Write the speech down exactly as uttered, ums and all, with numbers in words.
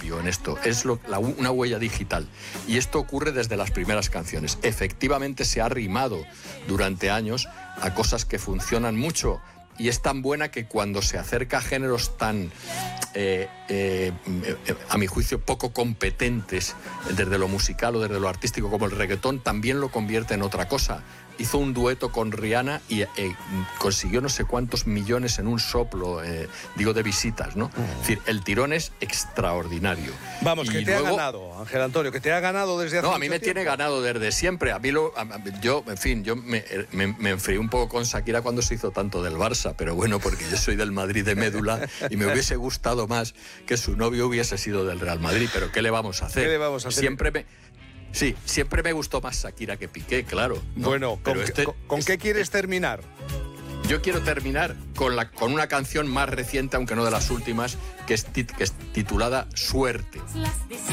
propio en esto, es lo, la, una huella digital. Y esto ocurre desde las primeras canciones. Efectivamente se ha rimado durante años a cosas que funcionan mucho. Y es tan buena que cuando se acerca a géneros tan, eh, eh, a mi juicio, poco competentes desde lo musical o desde lo artístico como el reggaetón, también lo convierte en otra cosa. Hizo un dueto con Rihanna y eh, consiguió no sé cuántos millones en un soplo, eh, digo, de visitas, ¿no? Uh-huh. Es decir, el tirón es extraordinario. Vamos, y que te luego, ha ganado, Ángel Antonio, que te ha ganado desde hace No, a mí me tiempo. tiene ganado desde siempre. A mí lo, a, yo, en fin, yo me, me, me enfrié un poco con Shakira cuando se hizo tanto del Barça, pero bueno, porque yo soy del Madrid de médula y me hubiese gustado más que su novio hubiese sido del Real Madrid, pero ¿qué le vamos a hacer? ¿Qué le vamos a hacer? Siempre me... Sí, siempre me gustó más Shakira que Piqué, claro, ¿no? Bueno, ¿con, este, con, ¿con este, qué quieres terminar? Yo quiero terminar con, la, con una canción más reciente, aunque no de las últimas, que es, tit, que es titulada Suerte.